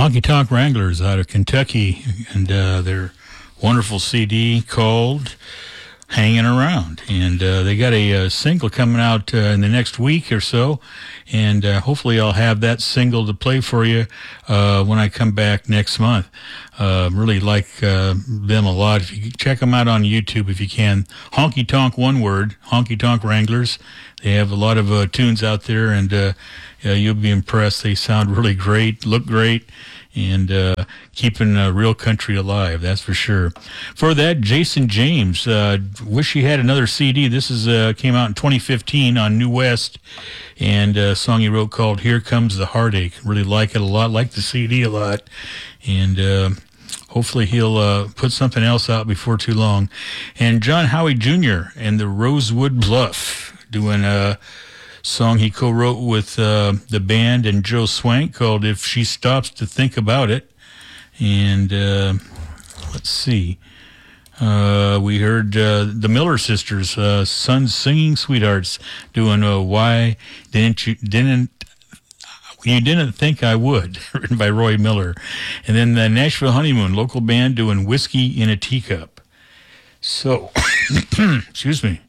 Honky Tonk Wranglers out of Kentucky, and their wonderful CD called Hanging Around. And they got a single coming out in the next week or so, and hopefully I'll have that single to play for you when I come back next month. Really like them a lot. If you check them out on YouTube if you can. Honky Tonk, one word, Honky Tonk Wranglers. They have a lot of tunes out there, and you'll be impressed. They sound really great, look great, and keeping real country alive, that's for sure. For that, Jason James, wish he had another CD. This is came out in 2015 on New West, and a song he wrote called Here Comes the Heartache. Really like it a lot, like the CD a lot, and hopefully he'll put something else out before too long. And John Howie Jr. and the Rosewood Bluff doing a song he co-wrote with the band and Joe Swank called If She Stops to Think About It. And let's see. We heard the Miller Sisters, Sons Singing Sweethearts, doing Why Didn't You Didn't Think I Would, written by Roy Miller. And then the Nashville Honeymoon, local band doing Whiskey in a Teacup. So, excuse me.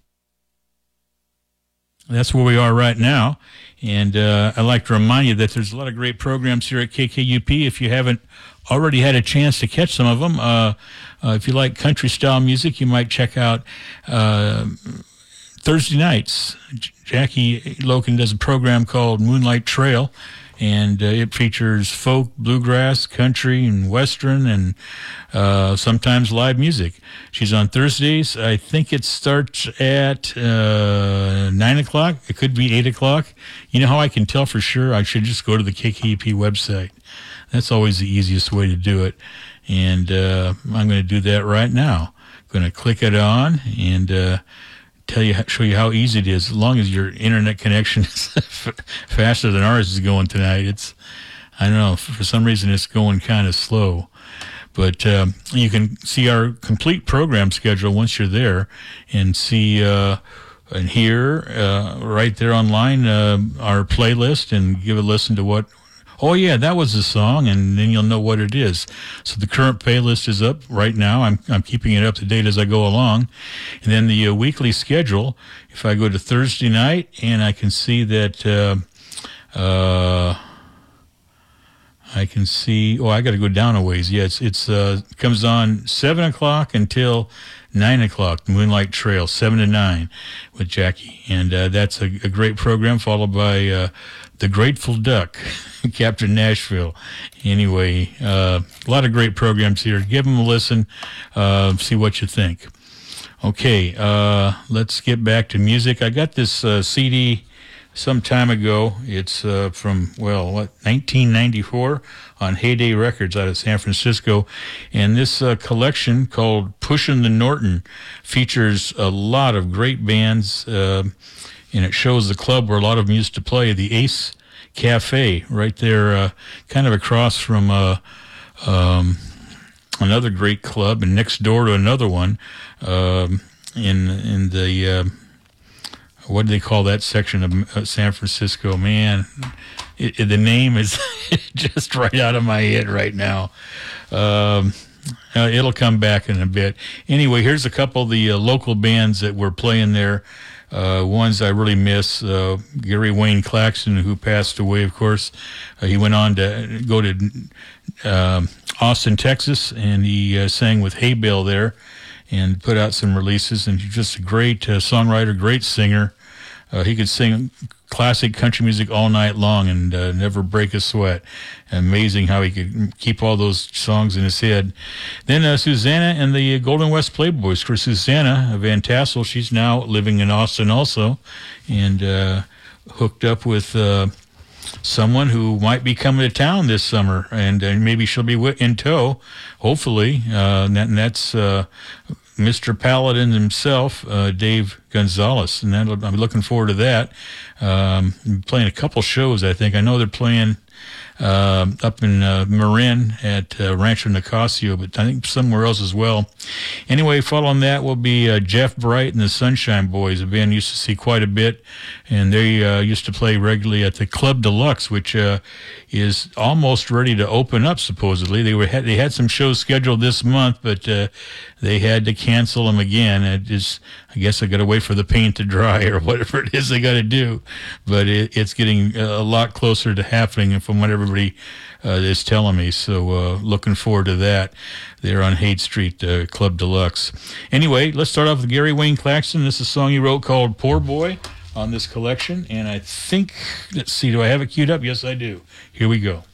That's where we are right now. And I'd like to remind you that there's a lot of great programs here at KKUP. If you haven't already had a chance to catch some of them, if you like country-style music, you might check out Thursday nights. Jackie Loken does a program called Moonlight Trail, and it features folk, bluegrass, country, and western, and sometimes live music. She's on Thursdays. I think it starts at 9 o'clock. It could be 8 o'clock. You know how I can tell for sure? I should just go to the KKUP website. That's always the easiest way to do it. And I'm going to do that right now. I'm going to click it on and show you how easy it is. As long as your internet connection is faster than ours is going tonight. I don't know, for some reason it's going kind of slow. But you can see our complete program schedule once you're there, and see and hear right there online our playlist, and give a listen to what. Oh, yeah, that was the song, and then you'll know what it is. So the current playlist is up right now. I'm keeping it up to date as I go along. And then the weekly schedule, if I go to Thursday night, and I can see that I can see, I got to go down a ways. Yeah, it comes on 7 o'clock until 9 o'clock, Moonlight Trail, 7 to 9 with Jackie. And that's a great program, followed by The Grateful Duck, Captain Nashville. Anyway, a lot of great programs here. Give them a listen, see what you think. Okay, let's get back to music. I got this CD some time ago. It's from, 1994 on Heyday Records out of San Francisco. And this collection called Pushin' the Norton features a lot of great bands, and it shows the club where a lot of them used to play, the Ace Cafe, right there, kind of across from another great club, and next door to another one in the what do they call that section of San Francisco? Man, the name is just right out of my head right now. It'll come back in a bit. Anyway, here's a couple of the local bands that were playing there. Ones I really miss, Gary Wayne Claxton, who passed away, of course. He went on to go to Austin, Texas, and he sang with Hay Bale there and put out some releases. And he's just a great songwriter, great singer. He could sing classic country music all night long and never break a sweat. Amazing how he could keep all those songs in his head. Then Susanna and the Golden West Playboys. For Susanna Van Tassel, she's now living in Austin also, and hooked up with someone who might be coming to town this summer, and maybe she'll be in tow, hopefully. And that's Mr. Paladin himself, Dave Gonzalez, and I'm looking forward to that. Playing a couple shows, I think. I know they're playing up in Marin at Rancho Nicasio, but I think somewhere else as well. Anyway, following that will be Jeff Bright and the Sunshine Boys, a band I used to see quite a bit, and they used to play regularly at the Club Deluxe, which is almost ready to open up, supposedly. They had some shows scheduled this month, but they had to cancel them again. I guess I got to wait for the paint to dry or whatever it is they got to do, but it's getting a lot closer to happening from what everybody is telling me. So looking forward to that. They're on Haight Street, Club Deluxe. Anyway, let's start off with Gary Wayne Claxton. This is a song he wrote called Poor Boy on this collection, and I think, let's see, do I have it queued up? Yes, I do. Here we go.